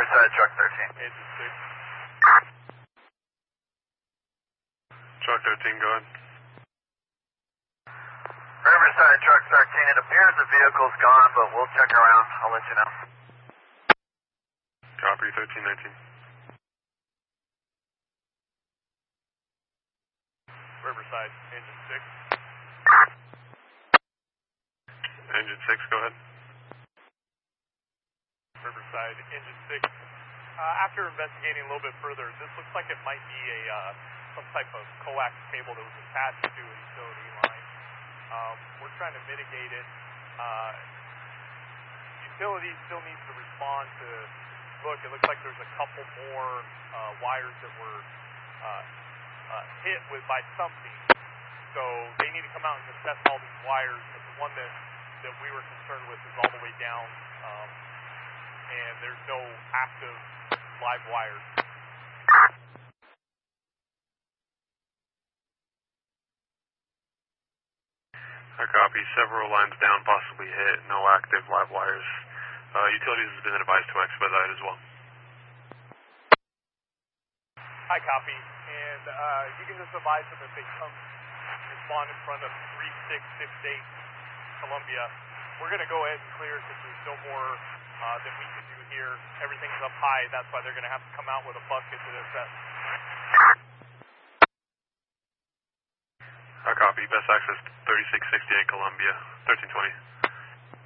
Riverside, truck 13. Engine 6. Truck 13, go ahead. Riverside, truck 13. It appears the vehicle's gone, but we'll check around. I'll let you know. Copy, 1319. Riverside, engine 6. Engine 6, go ahead. Riverside, engine 6. After investigating a little bit further, this looks like it might be some type of coax cable that was attached to a utility line. We're trying to mitigate it. Utility still needs to respond to look. It looks like there's a couple more wires that were hit by something. So they need to come out and assess all these wires. But the one that we were concerned with is all the way down, and there's no active live wires. I copy. Several lines down, possibly hit. No active live wires. Utilities has been advised to expedite as well. I copy. And you can just advise them if they come respond in front of 3668 Columbia. We're going to go ahead and clear because there's no more that we can do here. Everything's up high. That's why they're going to have to come out with a bucket to assess. I copy. Best access 3668 Columbia, 1320.